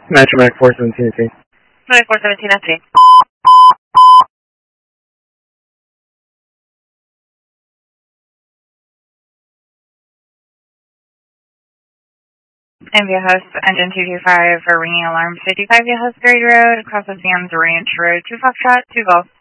Metro Medic 417 at 3. Medic 417 at 3. Via House, engine 225 for ringing alarm 55 Via House Grade Road, across the Sam's Ranch Road, 2 Foxtrot, 2 Golf.